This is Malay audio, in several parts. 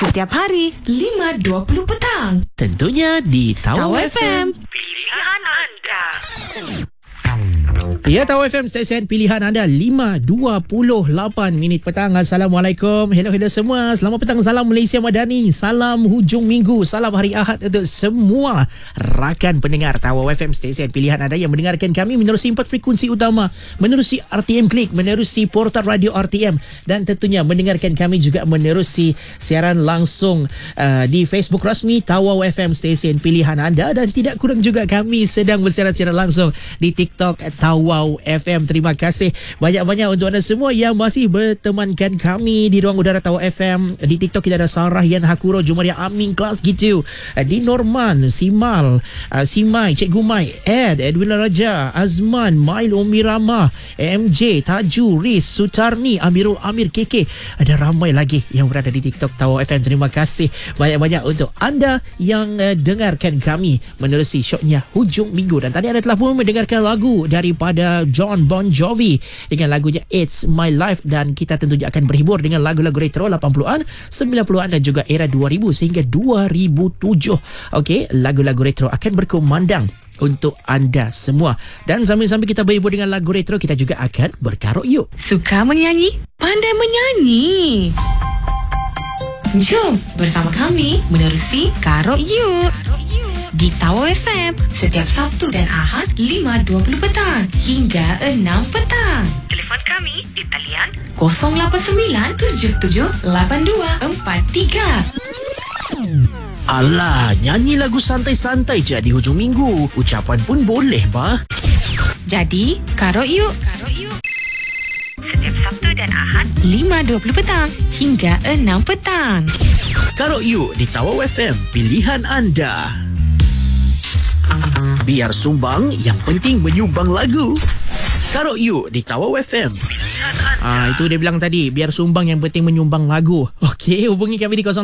Setiap hari 5.20 petang. Tentunya di Tawau FM. Pilihan anda. Ya, Tawau FM, stesen pilihan anda. 5.28 minit petang. Assalamualaikum. Hello semua. Selamat petang. Salam Malaysia Madani. Salam hujung minggu. Salam hari Ahad untuk semua rakan pendengar Tawau FM, stesen pilihan anda yang mendengarkan kami menerusi 4 frekuensi utama, menerusi RTM Klik, menerusi portal radio RTM, dan tentunya mendengarkan kami juga menerusi siaran langsung di Facebook rasmi Tawau FM, stesen pilihan anda, dan tidak kurang juga kami sedang bersiaran secara langsung di TikTok Tawau FM. Terima kasih banyak-banyak untuk anda semua yang masih bertemankan kami di ruang udara Tawau FM. Di TikTok kita ada Sarah Yan Hakuro, Jumaria Amin, kelas gitu. Di Norman, Simal, Simai, Cikgu Mai, Edwin Raja, Azman, Mail Umirama, MJ, Taju, Riz, Sutarni, Amirul Amir, KK. Ada ramai lagi yang berada di TikTok Tawau FM. Terima kasih banyak-banyak untuk anda yang dengarkan kami menerusi syoknya hujung minggu. Dan tadi anda telah pun mendengarkan lagu daripada John Bon Jovi dengan lagunya It's My Life, dan kita tentunya akan berhibur dengan lagu-lagu retro 80-an, 90-an dan juga era 2000 sehingga 2007. Okey, lagu-lagu retro akan berkumandang untuk anda semua. Dan sambil-sambil kita berhibur dengan lagu retro, kita juga akan berkarok yuk. Suka menyanyi? Pandai menyanyi. Jom bersama kami menerusi Karok Yuk di Tawau FM setiap Sabtu dan Ahad 5.20 petang hingga 6 petang. Telefon kami di talian 089778243. Alah, nyanyi lagu santai-santai je di hujung minggu. Ucapan pun boleh, bah. Jadi, Karok Yuk. Setiap Sabtu dan Ahad 5.20 petang hingga 6 petang. Karok yuk di Tawau FM, pilihan anda. Biar sumbang, yang penting menyumbang lagu. Karok yuk di Tawau FM. Itu dia bilang tadi, biar sumbang yang penting menyumbang lagu. Okey, hubungi kami di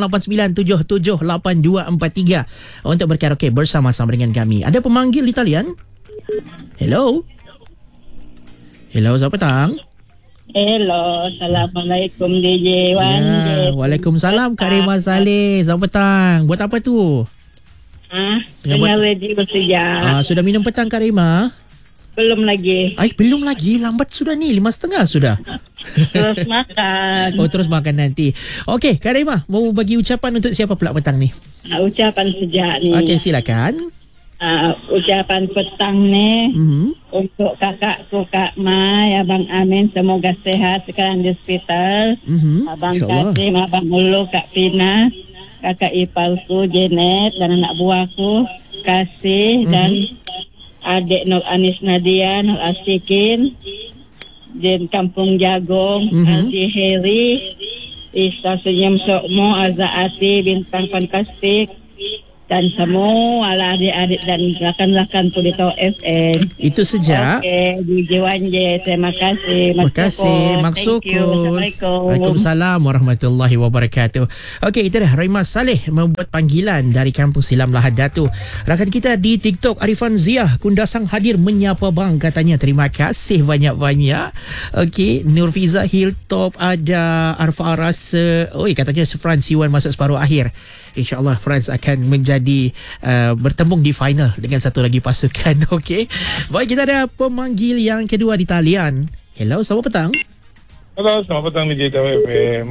0897782243 untuk berkaraoke bersama-sama dengan kami. Ada pemanggil di talian? Hello, selamat petang. Hello, Assalamualaikum DJ Wan. Ya, Waalaikumsalam Kak Rima Saleh. Selamat petang. Buat apa tu? Dengar radio sejak. Sudah minum petang Kak Rima? Belum lagi. Belum lagi. Lambat sudah ni. 5.30 sudah. Terus makan. Terus makan nanti. Okey, Kak Rima, mau bagi ucapan untuk siapa pula petang ni? Ucapan sejak ni. Okey, silakan. Ucapan petang ni untuk kakakku Kak Mai, Abang Amin, semoga sehat sekarang di hospital. Abang Kasim, Abang Ulu, Kak Pina, kakak ipalku Janet dan anak buahku Kasih dan adik Nur Anis Nadia, Nur Asikin di Kampung Jagung, Haji Heri, Isa Senyum Sokmo, Azza Ati, Bintang Fantastik, dan semua adik-adik dan rakan-rakan Tawau FM. Itu saja. Okey, DJ Wanje, terima kasih. Terima kasih, Maksudku. Waalaikumsalam warahmatullahi wabarakatuh. Okey, itu dah Rima Saleh membuat panggilan dari Kampung Silam Lahad Datu. Rakan kita di TikTok Arifan Ziah Kundasang hadir menyapa bang, katanya. Terima kasih banyak-banyak. Okey, Nurfiza Hilltop, ada Arfa Arasa. Katanya France Iwan masuk separuh akhir. InsyaAllah France akan menjadi bertembung di final dengan satu lagi pasukan. Okey. Baik, kita ada pemanggil yang kedua di talian. Hello, selamat petang. Hello, selamat petang DJ Tawau FM.